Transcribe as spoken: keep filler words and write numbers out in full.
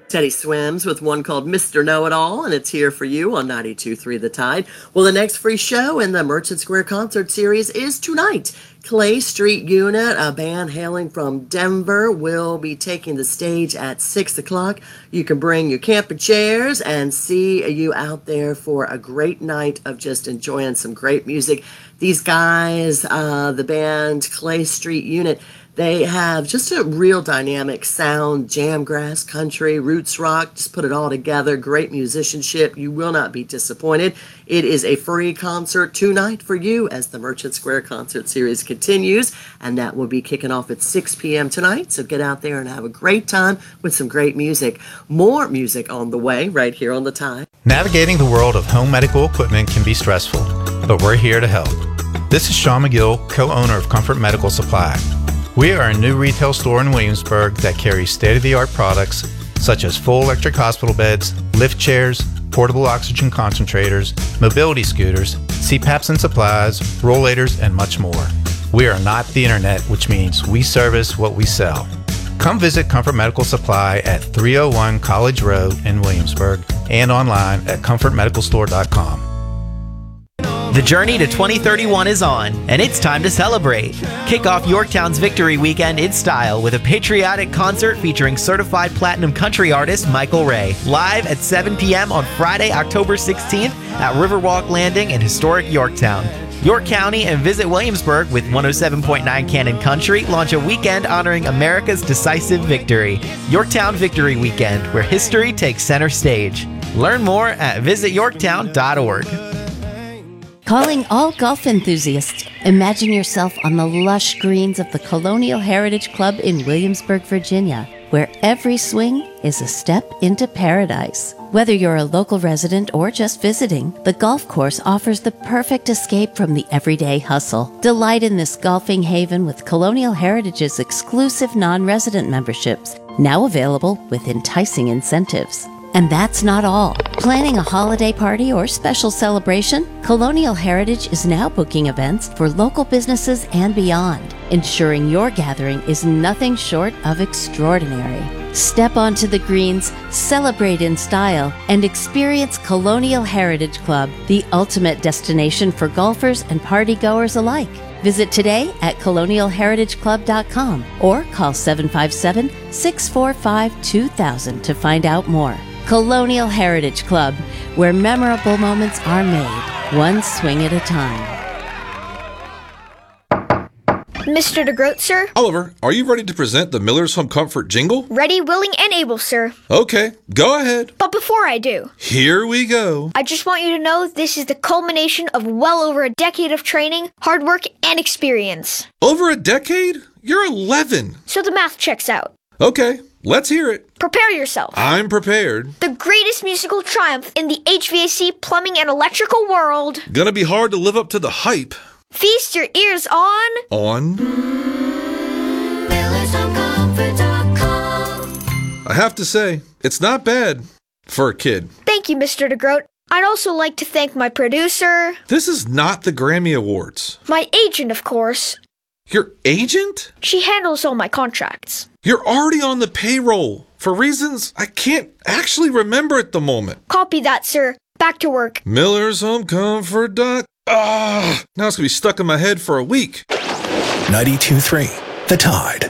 Teddy Swims with one called Mister Know-It-All, and it's here for you on ninety-two point three The Tide. Well, the next free show in the Merchant Square Concert Series is tonight. Clay Street Unit, a band hailing from Denver, will be taking the stage at six o'clock. You can bring your camping chairs and see you out there for a great night of just enjoying some great music. These guys, uh, the band Clay Street Unit, they have just a real dynamic sound, jamgrass, country, roots rock, just put it all together, great musicianship. You will not be disappointed. It is a free concert tonight for you as the Merchant Square Concert Series continues, and that will be kicking off at six p.m. tonight, so get out there and have a great time with some great music. More music on the way right here on The Tide. Navigating the world of home medical equipment can be stressful, but we're here to help. This is Sean McGill, co-owner of Comfort Medical Supply. We are a new retail store in Williamsburg that carries state-of-the-art products such as full electric hospital beds, lift chairs, portable oxygen concentrators, mobility scooters, C PAPs and supplies, rollators, and much more. We are not the internet, which means we service what we sell. Come visit Comfort Medical Supply at three oh one College Road in Williamsburg and online at comfort medical store dot com. The journey to twenty thirty-one is on, and it's time to celebrate. Kick off Yorktown's Victory Weekend in style with a patriotic concert featuring certified platinum country artist Michael Ray, live at seven p.m. on Friday, October sixteenth at Riverwalk Landing in historic Yorktown. York County and Visit Williamsburg with one oh seven point nine Canon Country launch a weekend honoring America's decisive victory. Yorktown Victory Weekend, where history takes center stage. Learn more at visit yorktown dot org. Calling all golf enthusiasts. Imagine yourself on the lush greens of the Colonial Heritage Club in Williamsburg, Virginia, where every swing is a step into paradise. Whether you're a local resident or just visiting, the golf course offers the perfect escape from the everyday hustle. Delight in this golfing haven with Colonial Heritage's exclusive non-resident memberships, now available with enticing incentives. And that's not all. Planning a holiday party or special celebration? Colonial Heritage is now booking events for local businesses and beyond, ensuring your gathering is nothing short of extraordinary. Step onto the greens, celebrate in style, and experience Colonial Heritage Club, the ultimate destination for golfers and partygoers alike. Visit today at colonial heritage club dot com or call seven five seven, six four five, two thousand to find out more. Colonial Heritage Club, where memorable moments are made, one swing at a time. Mister DeGroat, sir? Oliver, are you ready to present the Miller's Home Comfort jingle? Ready, willing, and able, sir. Okay, go ahead. But before I do, here we go. I just want you to know this is the culmination of well over a decade of training, hard work, and experience. Over a decade? You're eleven. So the math checks out. Okay, let's hear it. Prepare yourself. I'm prepared. The greatest musical triumph in the H V A C, plumbing, and electrical world. Gonna be hard to live up to the hype. Feast your ears on... On? Millers Home Comfort dot com. I have to say, it's not bad for a kid. Thank you, Mister DeGroat. I'd also like to thank my producer... This is not the Grammy Awards. My agent, of course. Your agent? She handles all my contracts. You're already on the payroll, for reasons I can't actually remember at the moment. Copy that, sir. Back to work. Millers Home Comfort dot com. Ah, now it's gonna be stuck in my head for a week. ninety-two point three The Tide.